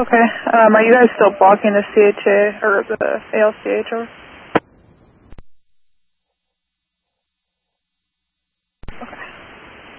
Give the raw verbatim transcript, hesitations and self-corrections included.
Okay. Um, are you guys still blocking the C H A or the A L C H? Or?